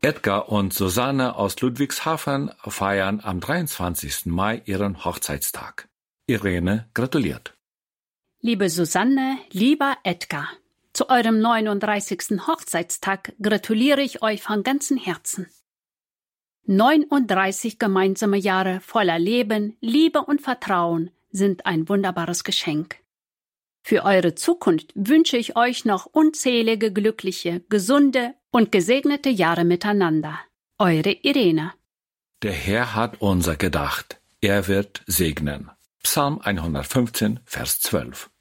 Edgar und Susanne aus Ludwigshafen feiern am 23. Mai ihren Hochzeitstag. Irene gratuliert. Liebe Susanne, lieber Edgar, zu eurem 39. Hochzeitstag gratuliere ich euch von ganzem Herzen. 39 gemeinsame Jahre voller Leben, Liebe und Vertrauen sind ein wunderbares Geschenk. Für eure Zukunft wünsche ich euch noch unzählige glückliche, gesunde und gesegnete Jahre miteinander. Eure Irene. Der Herr hat unser gedacht. Er wird segnen. Psalm 115, Vers 12.